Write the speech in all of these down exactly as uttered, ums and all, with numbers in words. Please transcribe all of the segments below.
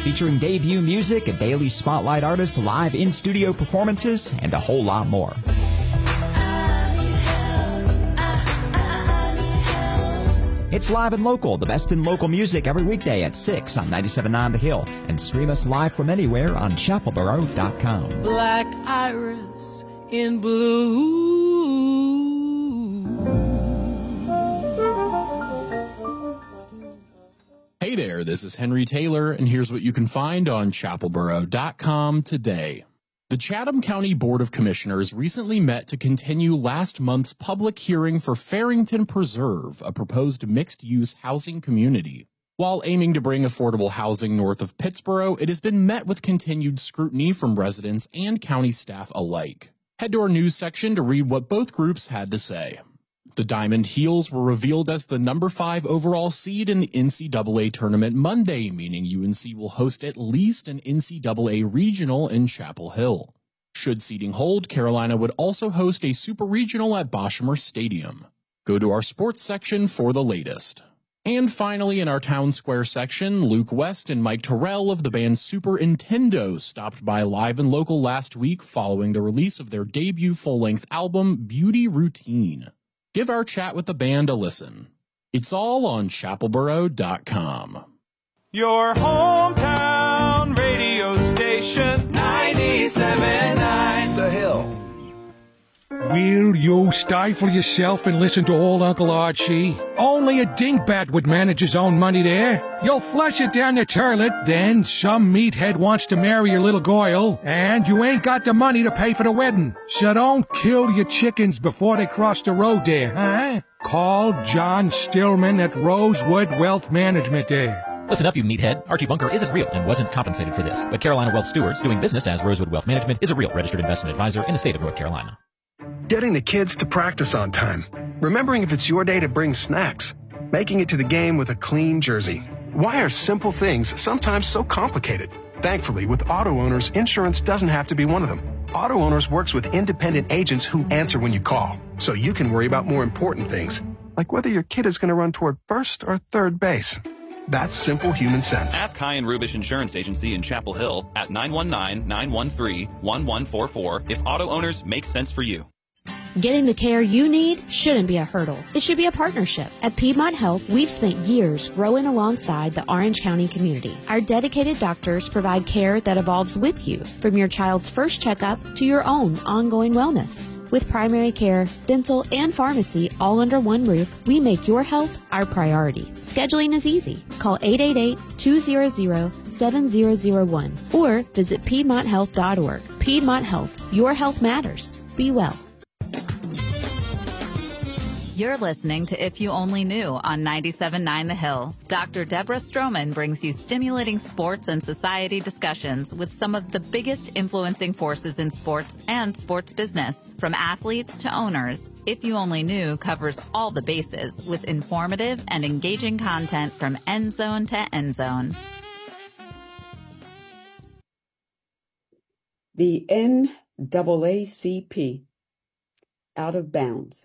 featuring debut music, a daily spotlight artist, live in-studio performances, and a whole lot more. It's Live and Local, the best in local music every weekday at six on ninety-seven point nine The Hill. And stream us live from anywhere on chapel borough dot com. Black iris in blue. Hey there, this is Henry Taylor, and here's what you can find on chapel borough dot com today. The Chatham County Board of Commissioners recently met to continue last month's public hearing for Farrington Preserve, a proposed mixed-use housing community. While aiming to bring affordable housing north of Pittsboro, it has been met with continued scrutiny from residents and county staff alike. Head to our news section to read what both groups had to say. The Diamond Heels were revealed as the number five overall seed in the N C double A tournament Monday, meaning U N C will host at least an N C double A regional in Chapel Hill. Should seeding hold, Carolina would also host a super regional at Boshamer Stadium. Go to our sports section for the latest. And finally, in our Town Square section, Luke West and Mike Terrell of the band Super Nintendo stopped by Live and Local last week following the release of their debut full-length album, Beauty Routine. Give our chat with the band a listen. It's all on chapel borough dot com. Your hometown radio station, ninety-seven point nine The Hill. Will you stifle yourself and listen to old Uncle Archie? Only a dingbat would manage his own money there. You'll flush it down the toilet, then some meathead wants to marry your little Goyle, and you ain't got the money to pay for the wedding. So don't kill your chickens before they cross the road there, huh? Call John Stillman at Rosewood Wealth Management there. Listen up, you meathead. Archie Bunker isn't real and wasn't compensated for this. But Carolina Wealth Stewards, doing business as Rosewood Wealth Management, is a real registered investment advisor in the state of North Carolina. Getting the kids to practice on time. Remembering if it's your day to bring snacks. Making it to the game with a clean jersey. Why are simple things sometimes so complicated? Thankfully, with Auto Owners, insurance doesn't have to be one of them. Auto Owners works with independent agents who answer when you call, so you can worry about more important things, like whether your kid is going to run toward first or third base. That's simple human sense. Ask High and Rubish Insurance Agency in Chapel Hill at nine one nine, nine one three, one one four four if Auto Owners makes sense for you. Getting the care you need shouldn't be a hurdle. It should be a partnership. At Piedmont Health, we've spent years growing alongside the Orange County community. Our dedicated doctors provide care that evolves with you, from your child's first checkup to your own ongoing wellness. With primary care, dental, and pharmacy all under one roof, we make your health our priority. Scheduling is easy. Call eight eight eight, two zero zero, seven zero zero one or visit piedmont health dot org. Piedmont Health. Your health matters. Be well. You're listening to If You Only Knew on ninety-seven point nine The Hill. Doctor Deborah Stroman brings you stimulating sports and society discussions with some of the biggest influencing forces in sports and sports business. From athletes to owners, If You Only Knew covers all the bases with informative and engaging content from end zone to end zone. The N double A C P, out of bounds.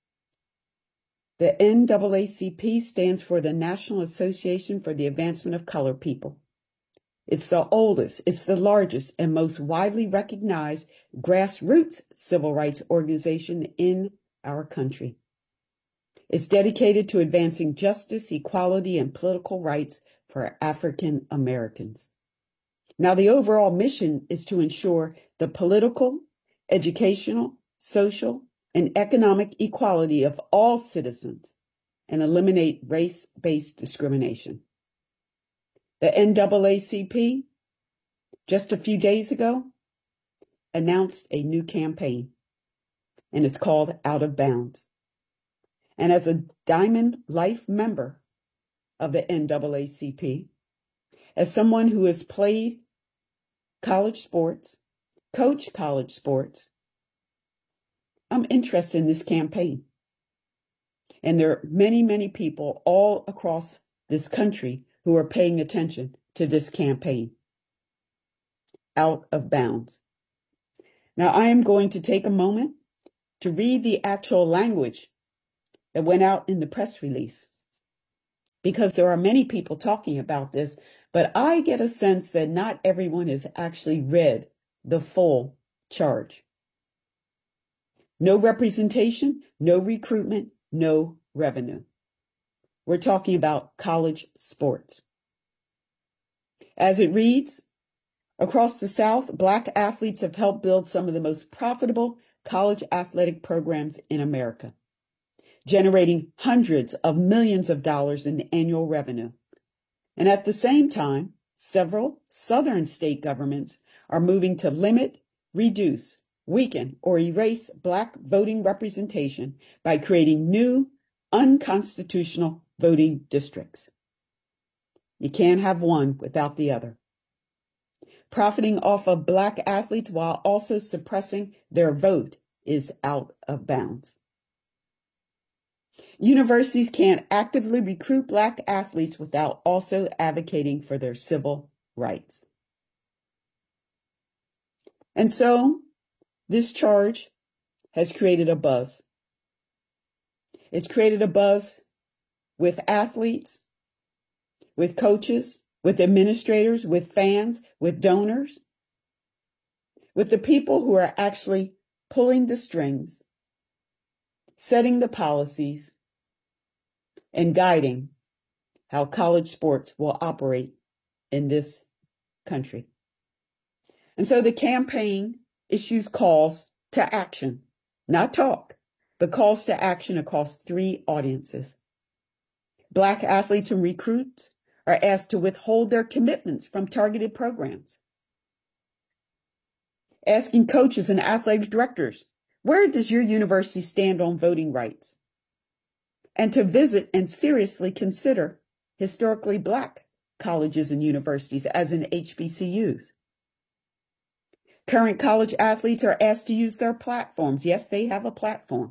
The N double A C P stands for the National Association for the Advancement of Colored People. It's the oldest, it's the largest, and most widely recognized grassroots civil rights organization in our country. It's dedicated to advancing justice, equality, and political rights for African Americans. Now, the overall mission is to ensure the political, educational, social, and economic equality of all citizens and eliminate race-based discrimination. The N double A C P, just a few days ago, announced a new campaign, and it's called Out of Bounds. And as a Diamond Life member of the N double A C P, as someone who has played college sports, coached college sports, I'm interested in this campaign. And there are many, many people all across this country who are paying attention to this campaign. Out of Bounds. Now, I am going to take a moment to read the actual language that went out in the press release. because there are many people talking about this, but I get a sense that not everyone has actually read the full charge. No representation, no recruitment, no revenue. We're talking about college sports. As it reads, across the South, Black athletes have helped build some of the most profitable college athletic programs in America, generating hundreds of millions of dollars in annual revenue. And at the same time, several Southern state governments are moving to limit, reduce, weaken, or erase Black voting representation by creating new, unconstitutional voting districts. You can't have one without the other. Profiting off of Black athletes while also suppressing their vote is out of bounds. Universities can't actively recruit Black athletes without also advocating for their civil rights. And so, this charge has created a buzz. It's created a buzz with athletes, with coaches, with administrators, with fans, with donors, with the people who are actually pulling the strings, setting the policies, and guiding how college sports will operate in this country. And so the campaign issues calls to action, not talk, but calls to action across three audiences. Black athletes and recruits are asked to withhold their commitments from targeted programs. Asking coaches and athletic directors, where does your university stand on voting rights? And to visit and seriously consider historically Black colleges and universities, as in H B C Us. Current college athletes are asked to use their platforms. Yes, they have a platform.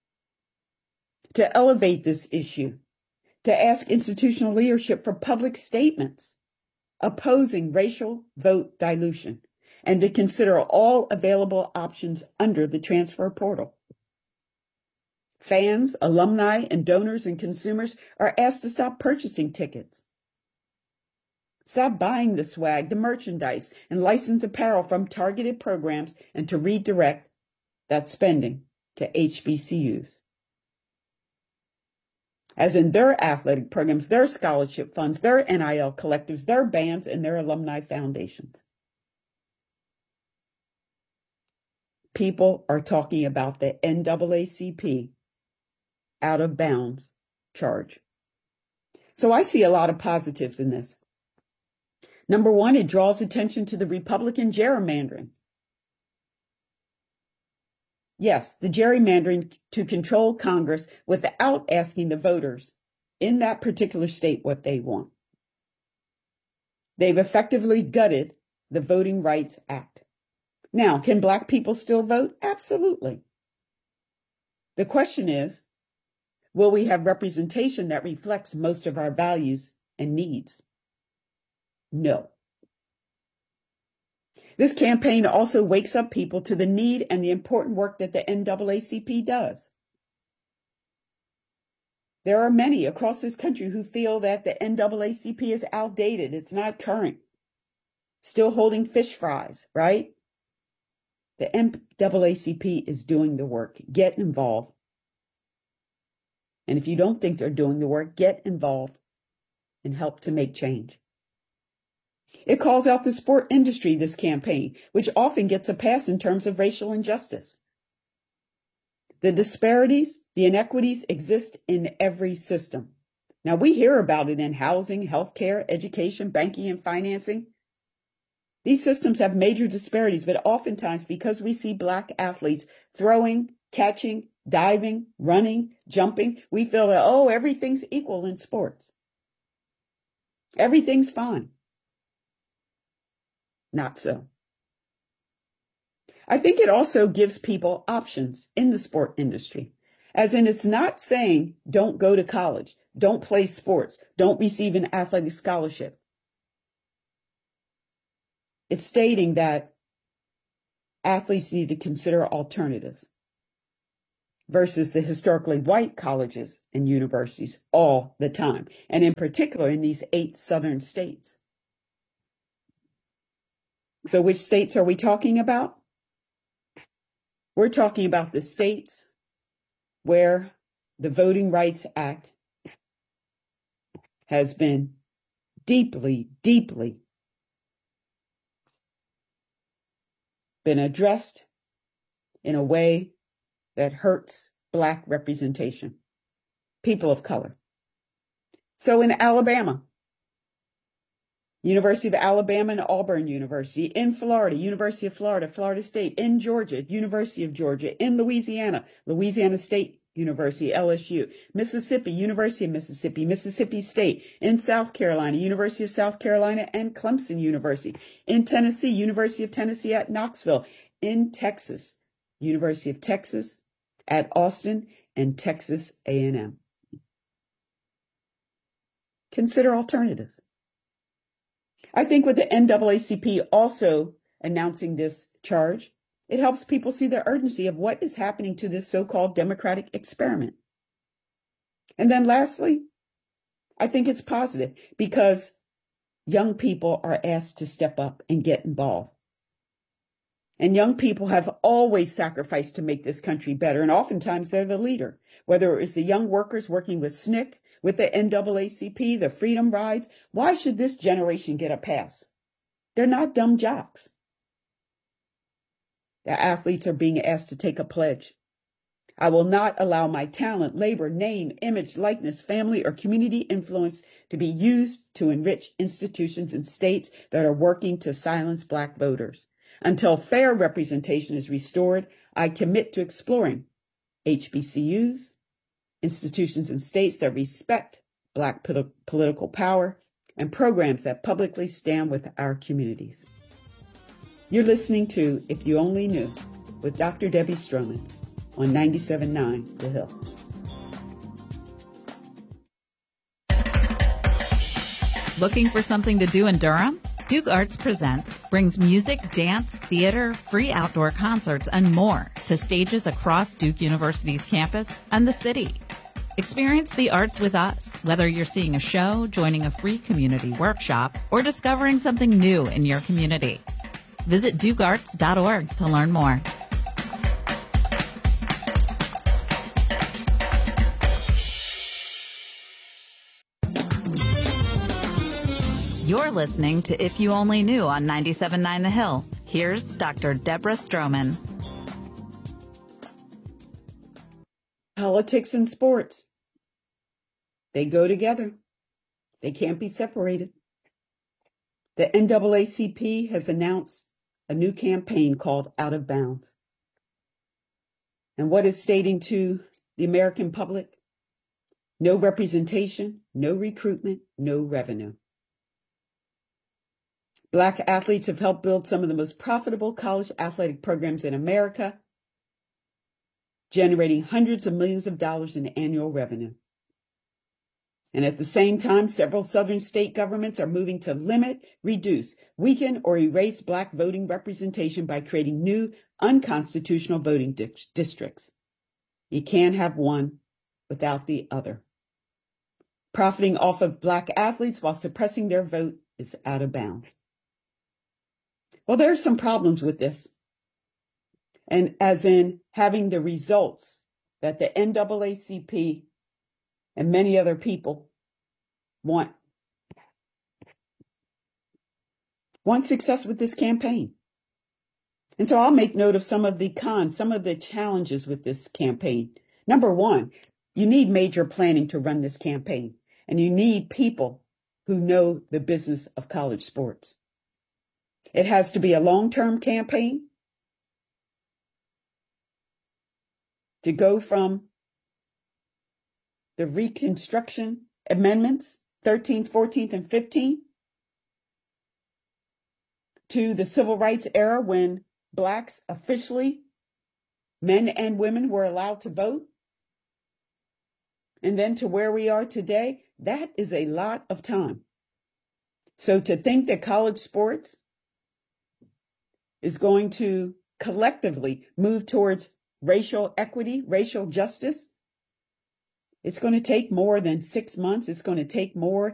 To elevate this issue, to ask institutional leadership for public statements opposing racial vote dilution, and to consider all available options under the transfer portal. Fans, alumni, and donors and consumers are asked to stop purchasing tickets. Stop buying the swag, the merchandise, and licensed apparel from targeted programs, and to redirect that spending to H B C Us. As in their athletic programs, their scholarship funds, their N I L collectives, their bands, and their alumni foundations. People are talking about the N double A C P out of bounds charge. So I see a lot of positives in this. Number one, it draws attention to the Republican gerrymandering. Yes, the gerrymandering to control Congress without asking the voters in that particular state what they want. They've effectively gutted the Voting Rights Act. Now, can Black people still vote? Absolutely. The question is, will we have representation that reflects most of our values and needs? No. This campaign also wakes up people to the need and the important work that the N double A C P does. There are many across this country who feel that the N double A C P is outdated. It's not current. Still holding fish fries, right? The N double A C P is doing the work. Get involved. And if you don't think they're doing the work, get involved and help to make change. It calls out the sport industry, this campaign, which often gets a pass in terms of racial injustice. The disparities, the inequities exist in every system. Now, we hear about it in housing, healthcare, education, banking, and financing. These systems have major disparities, but oftentimes because we see Black athletes throwing, catching, diving, running, jumping, we feel that, oh, everything's equal in sports. Everything's fine. Not so. I think it also gives people options in the sport industry, as in it's not saying don't go to college, don't play sports, don't receive an athletic scholarship. It's stating that athletes need to consider alternatives. versus the historically white colleges and universities all the time, and in particular in these eight southern states. So which states are we talking about? We're talking about the states where the Voting Rights Act has been deeply, deeply been addressed in a way that hurts Black representation, people of color. So in Alabama, University of Alabama and Auburn University, in Florida, University of Florida, Florida State, in Georgia, University of Georgia, in Louisiana, Louisiana State University, L S U, Mississippi, University of Mississippi, Mississippi State, in South Carolina, University of South Carolina and Clemson University, in Tennessee, University of Tennessee at Knoxville, in Texas, University of Texas at Austin and Texas A and M. Consider alternatives. I think with the N double A C P also announcing this charge, it helps people see the urgency of what is happening to this so-called democratic experiment. And then lastly, I think it's positive because young people are asked to step up and get involved. And young people have always sacrificed to make this country better, and oftentimes they're the leader, whether it was the young workers working with S N C C, with the N double A C P, the Freedom Rides. Why should this generation get a pass? They're not dumb jocks. The athletes are being asked to take a pledge. I will not allow my talent, labor, name, image, likeness, family, or community influence to be used to enrich institutions and states that are working to silence Black voters. Until fair representation is restored, I commit to exploring H B C Us, institutions and states that respect Black po- political power, and programs that publicly stand with our communities. You're listening to If You Only Knew with Doctor Debbie Stroman on ninety-seven point nine The Hill. Looking for something to do in Durham? Duke Arts Presents brings music, dance, theater, free outdoor concerts, and more to stages across Duke University's campus and the city. Experience the arts with us, whether you're seeing a show, joining a free community workshop, or discovering something new in your community. Visit duke arts dot org to learn more. You're listening to If You Only Knew on ninety-seven point nine The Hill. Here's Doctor Deborah Stroman. Politics and sports. They go together. They can't be separated. The N double A C P has announced a new campaign called Out of Bounds. And what is stating to the American public? No representation, no recruitment, no revenue. Black athletes have helped build some of the most profitable college athletic programs in America, generating hundreds of millions of dollars in annual revenue. And at the same time, several southern state governments are moving to limit, reduce, weaken, or erase Black voting representation by creating new unconstitutional voting di- districts. You can't have one without the other. Profiting off of Black athletes while suppressing their vote is out of bounds. Well, there are some problems with this. And as in having the results that the N double A C P and many other people want. Want success with this campaign. And so I'll make note of some of the cons, some of the challenges with this campaign. Number one, you need major planning to run this campaign, and you need people who know the business of college sports. It has to be a long-term campaign to go from the Reconstruction Amendments, thirteenth, fourteenth, and fifteenth, to the Civil Rights era when Blacks officially, men and women, were allowed to vote, and then to where we are today. That is a lot of time. So to think that college sports is going to collectively move towards racial equity, racial justice. It's going to take more than six months. It's going to take more